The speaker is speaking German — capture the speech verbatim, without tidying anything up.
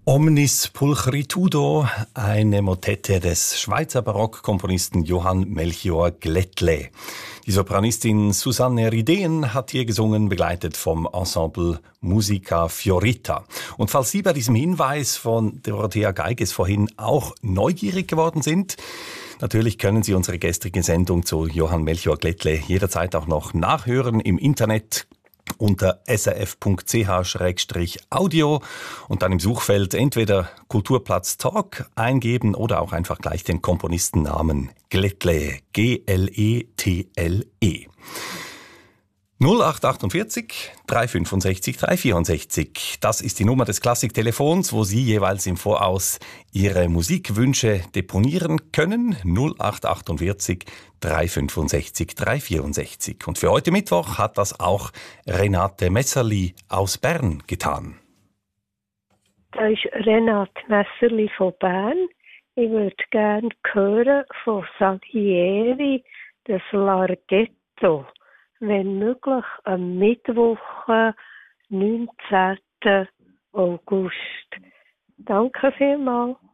Omnis pulchritudo, eine Motette des Schweizer Barockkomponisten Johann Melchior Glättler. Die Sopranistin Susanne Rideen hat hier gesungen, begleitet vom Ensemble Musica Fiorita. Und falls Sie bei diesem Hinweis von Dorothea Geiges vorhin auch neugierig geworden sind, natürlich können Sie unsere gestrige Sendung zu Johann Melchior Glättler jederzeit auch noch nachhören im Internet unter s r f punkt c h schrägstrich audio und dann im Suchfeld entweder Kulturplatz Talk eingeben oder auch einfach gleich den Komponistennamen Glättler, G L E T L E. null acht achtundvierzig, dreihundertfünfundsechzig, dreihundertvierundsechzig. Das ist die Nummer des Klassiktelefons, wo Sie jeweils im Voraus Ihre Musikwünsche deponieren können. null acht achtundvierzig, dreihundertfünfundsechzig, dreihundertvierundsechzig. Und für heute Mittwoch hat das auch Renate Messerli aus Bern getan. Da ist Renate Messerli von Bern. Ich würde gerne hören von Salieri, das Larghetto. Wenn möglich am Mittwoch, neunzehnten August. Danke vielmals.